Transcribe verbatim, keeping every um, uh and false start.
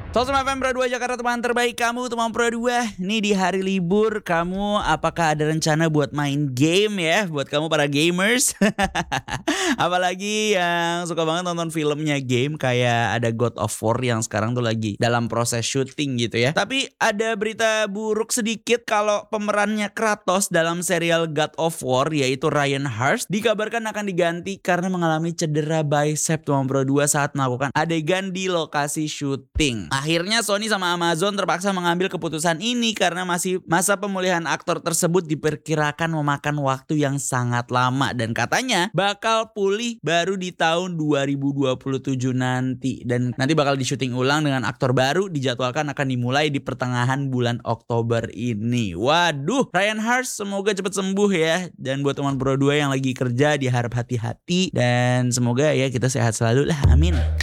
seratus F M Pro dua Jakarta, teman terbaik kamu, teman Pro dua. Nih di hari libur kamu apakah ada rencana buat main game ya? Buat kamu para gamers. Apalagi yang suka banget nonton filmnya game, kayak ada God of War yang sekarang tuh lagi dalam proses syuting gitu ya. Tapi ada berita buruk sedikit kalau pemerannya Kratos dalam serial God of War, yaitu Ryan Hurst, dikabarkan akan diganti karena mengalami cedera bicep, teman Pro dua, saat melakukan adegan di lokasi syuting. Akhirnya Sony sama Amazon terpaksa mengambil keputusan ini karena masih masa pemulihan aktor tersebut diperkirakan memakan waktu yang sangat lama dan katanya bakal pulih baru di tahun dua ribu dua puluh tujuh nanti, dan nanti bakal di-syuting ulang dengan aktor baru, dijadwalkan akan dimulai di pertengahan bulan Oktober ini. Waduh, Ryan Hurst semoga cepat sembuh ya, dan buat teman Pro dua yang lagi kerja diharap hati-hati dan semoga ya kita sehat selalu lah, amin.